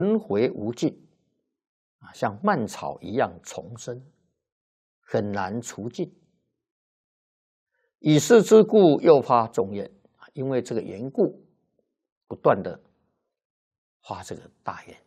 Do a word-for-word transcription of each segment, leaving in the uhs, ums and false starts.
轮回无尽啊，像蔓草一样丛生，很难除尽。以是之故，又发众愿，因为这个缘故，不断的发这个大愿。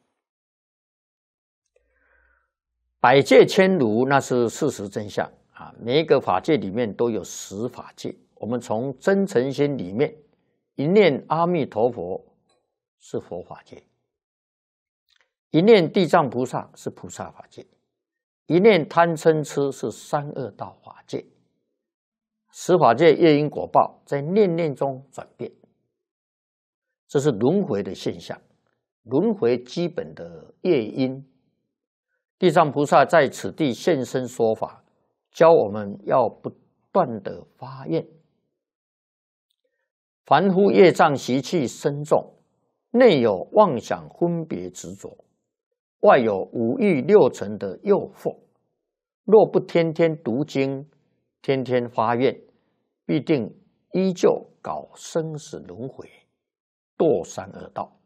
百界千如，那是事实真相啊！每一个法界里面都有十法界。我们从真诚心里面一念阿弥陀佛是佛法界，一念地藏菩萨是菩萨法界，一念贪嗔痴是三恶道法界。十法界业因果报在念念中转变，这是轮回的现象，轮回基本的业因。地藏菩萨在此地现身说法，教我们要不断的发愿。凡夫业障习气深重，内有妄想分别执着，外有五欲六尘的诱惑。若不天天读经，天天发愿，必定依旧搞生死轮回，堕三恶道。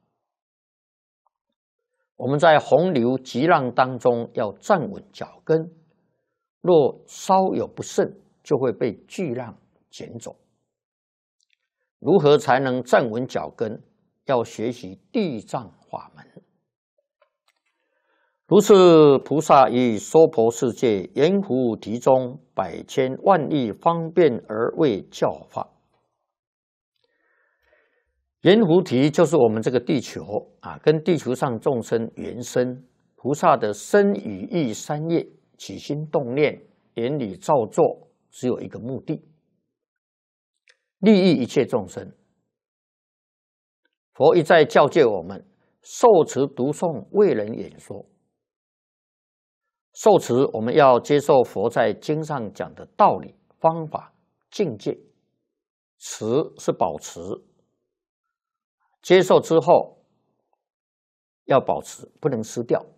我们在洪流急浪当中要站稳脚跟，若稍有不慎，就会被巨浪卷走。如何才能站稳脚跟？要学习地藏法门。如是菩萨于娑婆世界阎浮提中百千万亿方便而为教化。阎浮提就是我们这个地球啊，跟地球上众生原生。菩萨的身语意三业，起心动念，言语造作，只有一个目的：利益一切众生。佛一再教诫我们，受持读诵，为人演说。受持，我们要接受佛在经上讲的道理、方法、境界；持是保持，接受之后要保持，不能失掉。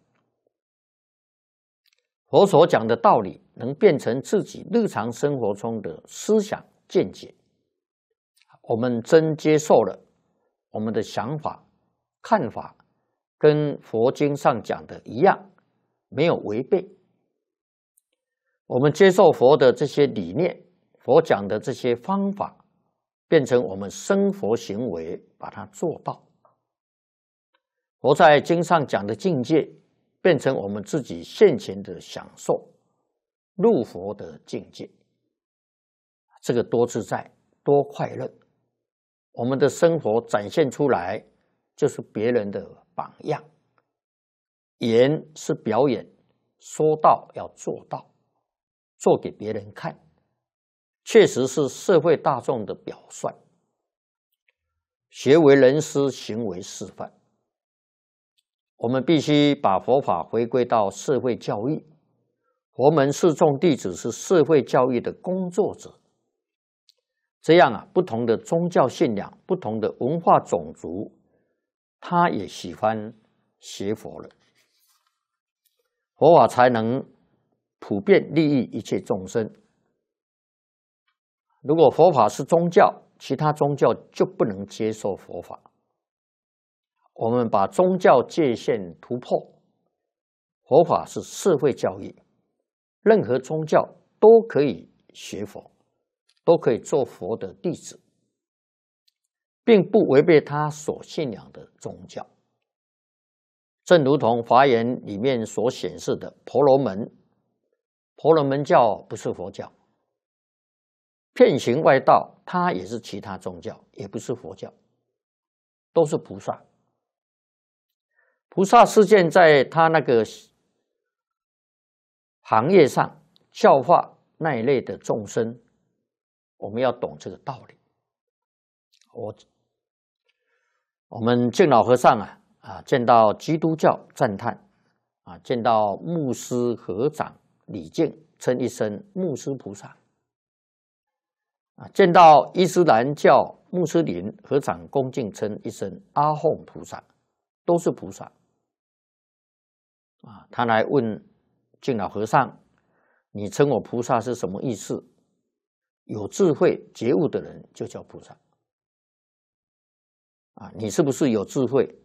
佛所讲的道理能变成自己日常生活中的思想见解，我们真接受了，我们的想法、看法跟佛经上讲的一样，没有违背。我们接受佛的这些理念，佛讲的这些方法，变成我们生活行为，把它做到。佛在经上讲的境界，变成我们自己现前的享受，入佛的境界。这个多自在，多快乐。我们的生活展现出来，就是别人的榜样。言是表演，说到要做到，做给别人看，确实是社会大众的表率。学为人师，行为示范。我们必须把佛法回归到社会教育。佛门四众弟子是社会教育的工作者。这样啊，不同的宗教信仰、不同的文化种族，他也喜欢学佛了。佛法才能普遍利益一切众生。如果佛法是宗教，其他宗教就不能接受佛法。我们把宗教界限突破，佛法是社会教育，任何宗教都可以学佛，都可以做佛的弟子，并不违背他所信仰的宗教。正如同华严里面所显示的婆罗门，婆罗门教不是佛教，遍行外道，它也是其他宗教，也不是佛教，都是菩萨。菩萨示现在他那个行业上教化那一类的众生，我们要懂这个道理。我我们敬老和尚啊啊，见到基督教赞叹啊，见到牧师合掌礼敬，称一声牧师菩萨啊，见到伊斯兰教穆斯林合掌恭敬，称一声阿訇菩萨，都是菩萨。啊，他来问敬老和尚：“你称我菩萨是什么意思？”有智慧觉悟的人就叫菩萨。啊，你是不是有智慧？